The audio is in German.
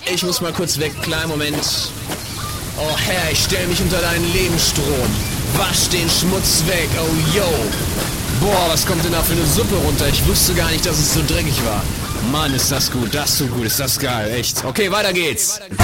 Ich muss mal kurz weg. Kleinen Moment. Oh Herr, ich stell mich unter deinen Lebensstrom. Wasch den Schmutz weg. Oh yo. Boah, was kommt denn da für eine Suppe runter? Ich wusste gar nicht, dass es so dreckig war. Mann, ist das gut. Das ist so gut. Ist das geil. Echt. Okay, weiter geht's.